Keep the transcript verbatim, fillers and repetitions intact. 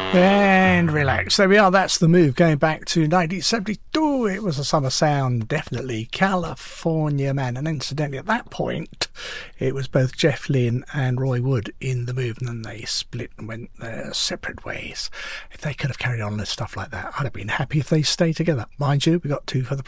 And relax. There we are. That's The Move, going back to nineteen seventy-two. It was a summer sound, definitely. California Man. And incidentally, at that point, it was both Jeff Lynne and Roy Wood in The Move, and then they split and went their separate ways. If they could have carried on with stuff like that, I'd have been happy if they stayed together. Mind you, we got two for the